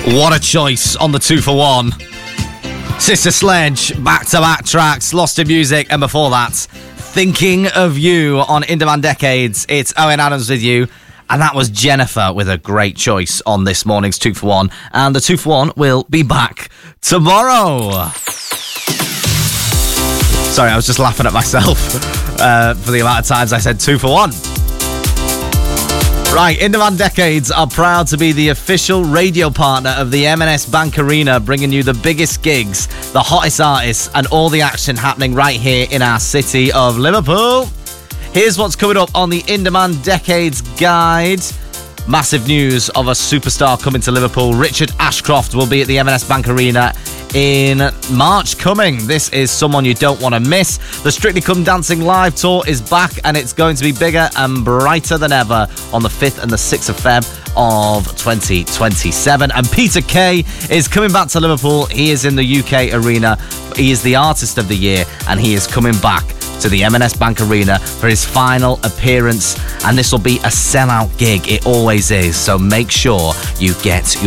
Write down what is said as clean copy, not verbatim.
What a choice on the 2 for 1. Sister Sledge, back-to-back tracks, Lost in Music, and before that, Thinking of You on In Demand Decades. It's Owen Adams with you, and that was Jennifer with a great choice on this morning's 2 for 1. And the 2 for 1 will be back tomorrow. Sorry, I was just laughing at myself for the amount of times I said 2 for 1. Right, In Demand Decades are proud to be the official radio partner of the M&S Bank Arena, bringing you the biggest gigs, the hottest artists, and all the action happening right here in our city of Liverpool. Here's what's coming up on the In Demand Decades guide. Massive news of a superstar coming to Liverpool. Richard Ashcroft will be at the M&S Bank Arena in March coming. This is someone you don't want to miss. The Strictly Come Dancing live tour is back, and it's going to be bigger and brighter than ever on the 5th and the 6th of Feb of 2027. And Peter Kay is coming back to Liverpool. He is in the UK arena. He is the Artist of the Year, and he is coming back to the M&S Bank Arena for his final appearance, and this will be a sellout gig. It always is, so make sure you get